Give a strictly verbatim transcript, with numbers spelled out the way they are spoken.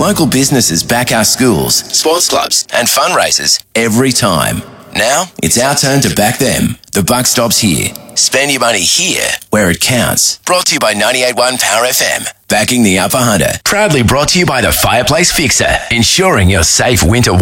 Local businesses back our schools, sports clubs and fundraisers every time. Now, it's our turn to back them. The buck stops here. Spend your money here, where it counts. Brought to you by ninety-eight point one Power F M. Backing the Upper Hunter. Proudly brought to you by the Fireplace Fixer. Ensuring your safe winter